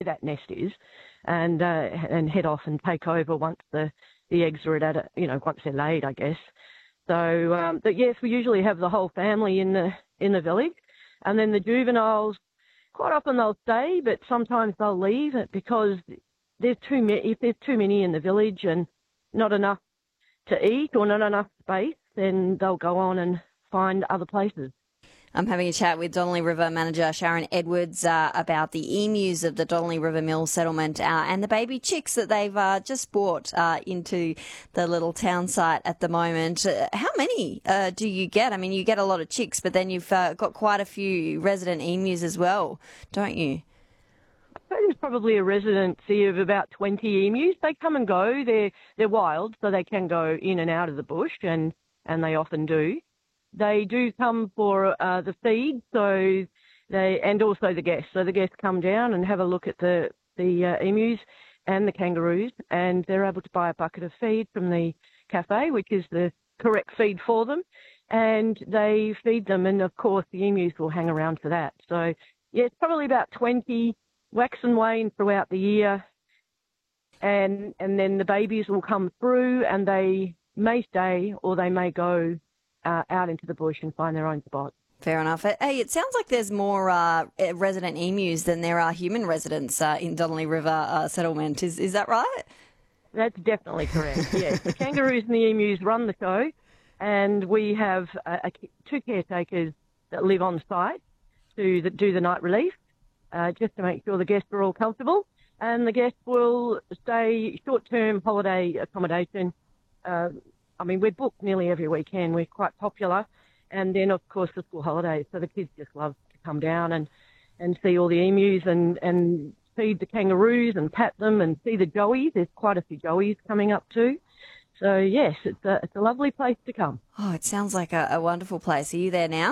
that nest is, and head off and take over once the eggs are once they're laid, I guess. So, but yes, we usually have the whole family in the village, and then the juveniles. Quite often they'll stay, but sometimes they'll leave because there's too many. If there's too many in the village and not enough to eat or not enough space, then they'll go on and find other places. I'm having a chat with Donnelly River manager Sharon Edwards about the emus of the Donnelly River Mill settlement and the baby chicks that they've just brought into the little town site at the moment. How many do you get? I mean, you get a lot of chicks, but then you've got quite a few resident emus as well, don't you? There's probably a residency of about 20 emus. They come and go. They're wild, so they can go in and out of the bush, and they often do. They do come for the feed, and also the guests. So the guests come down and have a look at the emus and the kangaroos, and they're able to buy a bucket of feed from the cafe, which is the correct feed for them, and they feed them. And of course, the emus will hang around for that. So yeah, it's probably about 20, wax and wane throughout the year, and then the babies will come through, and they may stay or they may go out into the bush and find their own spot. Fair enough. Hey, it sounds like there's more resident emus than there are human residents in Donnelly River settlement. Is that right? That's definitely correct, yes. The kangaroos and the emus run the show, and we have two caretakers that live on site that do the night relief, just to make sure the guests are all comfortable. And the guests will stay short-term holiday accommodation. I mean, we're booked nearly every weekend. We're quite popular. And then, of course, the school holidays. So the kids just love to come down and see all the emus and feed the kangaroos and pat them and see the joeys. There's quite a few joeys coming up too. So, yes, it's a lovely place to come. Oh, it sounds like a wonderful place. Are you there now?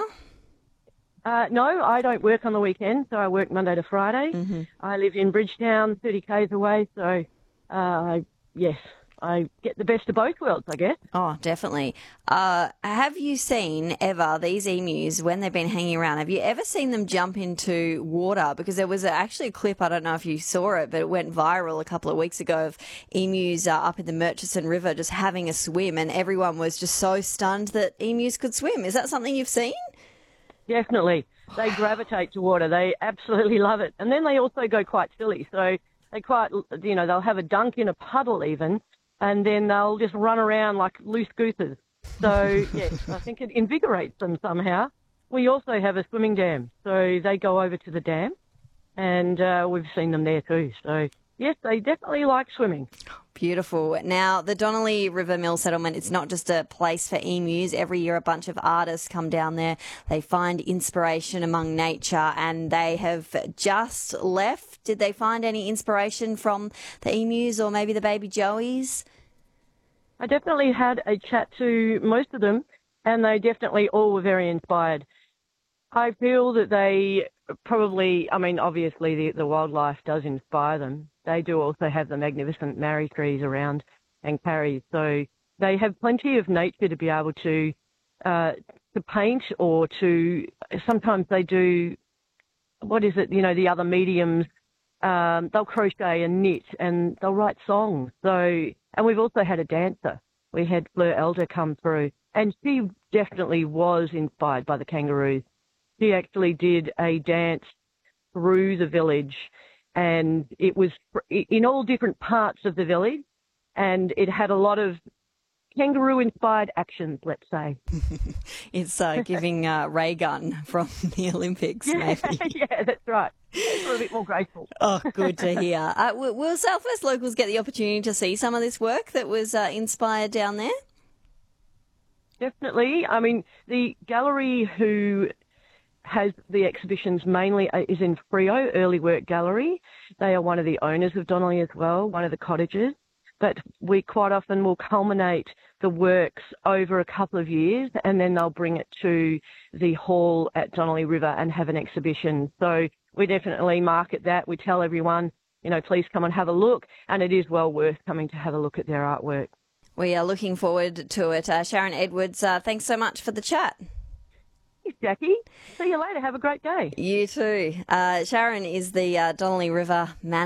No, I don't work on the weekend, so I work Monday to Friday. Mm-hmm. I live in Bridgetown, 30 k's away, so, yes. I get the best of both worlds, I guess. Oh, definitely. Have you seen ever these emus, when they've been hanging around, have you ever seen them jump into water? Because there was actually a clip, I don't know if you saw it, but it went viral a couple of weeks ago of emus up in the Murchison River just having a swim, and everyone was just so stunned that emus could swim. Is that something you've seen? Definitely. They gravitate to water. They absolutely love it. And then they also go quite silly. So they'll have a dunk in a puddle even, and then they'll just run around like loose gooses. So, yes, I think it invigorates them somehow. We also have a swimming dam, so they go over to the dam, and we've seen them there too. So, yes, they definitely like swimming. Beautiful. Now, the Donnelly River Mill Settlement, it's not just a place for emus. Every year a bunch of artists come down there. They find inspiration among nature, and they have just left. Did they find any inspiration from the emus or maybe the baby joeys? I definitely had a chat to most of them, and they definitely all were very inspired. I feel that they probably, I mean, obviously the wildlife does inspire them. They do also have the magnificent marri trees around and karris, so they have plenty of nature to be able to paint, or to, sometimes they do, the other mediums, they'll crochet and knit and they'll write songs. So, and we've also had a dancer. We had Fleur Elder come through, and she definitely was inspired by the kangaroos. She actually did a dance through the village, and it was in all different parts of the village, and it had a lot of kangaroo-inspired actions, let's say. It's giving ray gun from the Olympics, maybe. Yeah, that's right. We're a bit more graceful. Oh, good to hear. Will South West locals get the opportunity to see some of this work that was inspired down there? Definitely. I mean, the gallery who has the exhibitions mainly is in Freo, Early Work Gallery. They are one of the owners of Donnelly as well, one of the cottages. But we quite often will culminate the works over a couple of years, and then they'll bring it to the hall at Donnelly River and have an exhibition. So we definitely market that. We tell everyone, please come and have a look, and it is well worth coming to have a look at their artwork. We are looking forward to it. Sharon Edwards, thanks so much for the chat. Thanks, Jackie. See you later. Have a great day. You too. Sharon is the Donnelly River manager.